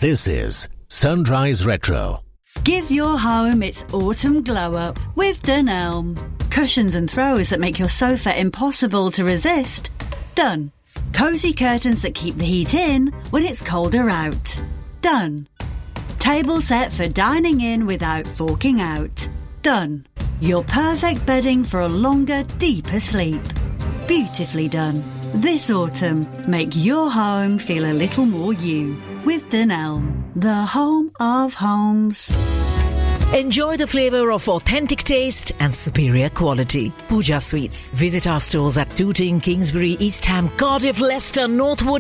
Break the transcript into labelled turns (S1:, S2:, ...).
S1: This is Sunrise Retro.
S2: Give your home its autumn glow-up with Dunelm. Cushions and throws that make your sofa impossible to resist. Done. Cosy curtains that keep the heat in when it's colder out. Done. Table set for dining in without forking out. Done. Your perfect bedding for a longer, deeper sleep. Beautifully done. This autumn, make your home feel a little more you with Dunelm, the home of homes.
S3: Enjoy the flavour of authentic taste and superior quality. Pooja Sweets. Visit our stores at Tooting, Kingsbury, East Ham, Cardiff, Leicester, Northwood,